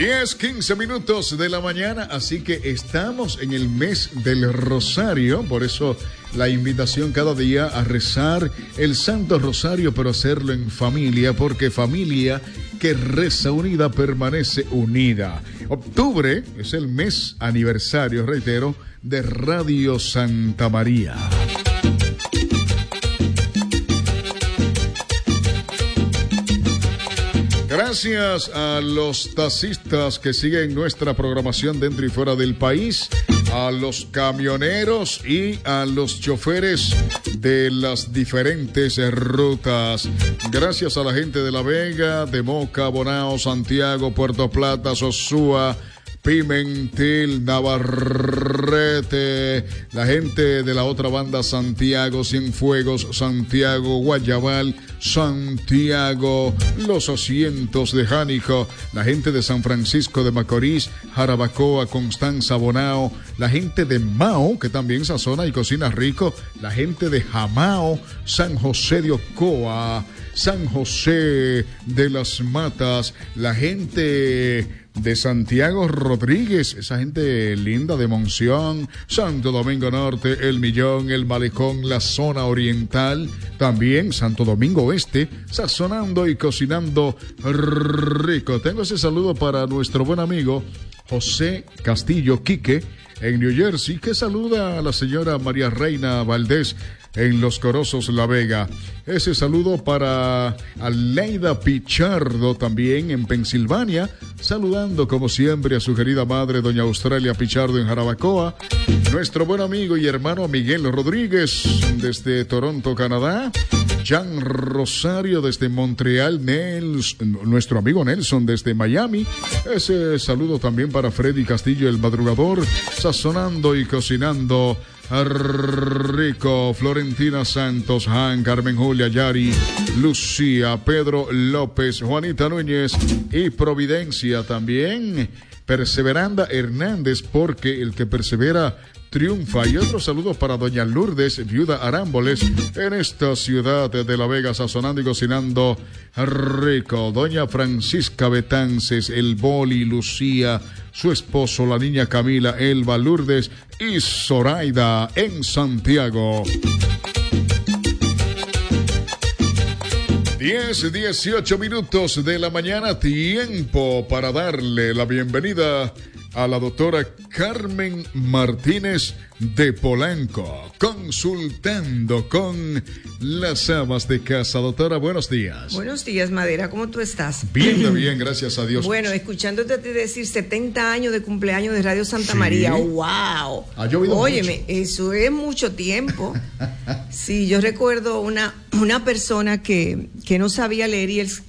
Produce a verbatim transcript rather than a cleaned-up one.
diez, quince minutos de la mañana, así que estamos en el mes del Rosario, por eso la invitación cada día a rezar el Santo Rosario, pero hacerlo en familia, porque familia que reza unida permanece unida. Octubre es el mes aniversario, reitero, de Radio Santa María. Gracias a los taxistas que siguen nuestra programación dentro y fuera del país, a los camioneros y a los choferes de las diferentes rutas. Gracias a la gente de La Vega, de Moca, Bonao, Santiago, Puerto Plata, Sosúa, Pimentel, Navarrete, la gente de la otra banda Santiago, Cienfuegos, Santiago, Guayabal, Santiago, los asientos de Jánico, la gente de San Francisco de Macorís, Jarabacoa, Constanza, Bonao, la gente de Mao, que también sazona y cocina rico, la gente de Jamao, San José de Ocoa, San José de las Matas, la gente de Santiago Rodríguez, esa gente linda de Monción, Santo Domingo Norte, El Millón, El Malecón, la zona oriental, también Santo Domingo Oeste, sazonando y cocinando rico. Tengo ese saludo para nuestro buen amigo José Castillo Quique en New Jersey, que saluda a la señora María Reina Valdés en Los Corozos, La Vega. Ese saludo para Aleida Pichardo también en Pensilvania, saludando como siempre a su querida madre doña Australia Pichardo en Jarabacoa. Nuestro buen amigo y hermano Miguel Rodríguez desde Toronto, Canadá. Jan Rosario desde Montreal, Nelson, nuestro amigo Nelson desde Miami. Ese saludo también para Freddy Castillo el madrugador, sazonando y cocinando rico. Florentina Santos, Han, Carmen Julia, Yari, Lucía, Pedro López, Juanita Núñez y Providencia también. Perseveranda Hernández, porque el que persevera triunfa. Y otro saludo para doña Lourdes, viuda Arámboles, en esta ciudad de La Vega, sazonando y cocinando rico. Doña Francisca Betances, el Boli, Lucía, su esposo, la niña Camila, Elba, Lourdes y Zoraida en Santiago. diez, dieciocho minutos de la mañana, tiempo para darle la bienvenida a la doctora Carmen Martínez de Polanco, consultando con las amas de casa. Doctora, buenos días. Buenos días, Madera, ¿cómo tú estás? Bien, bien, gracias a Dios. Bueno, escuchándote decir setenta años de cumpleaños de Radio Santa sí. María, wow. Ha llovido Óyeme, mucho. Eso es mucho tiempo. Sí, yo recuerdo una, una persona que, que no sabía leer y, el,